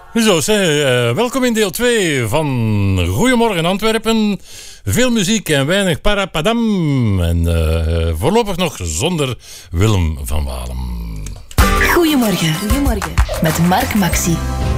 Zo, welkom in deel 2 van Goedemorgen Antwerpen. Veel muziek en weinig parapadam. En voorlopig nog zonder Willem van Waalem. Goedemorgen met Mark Maxi.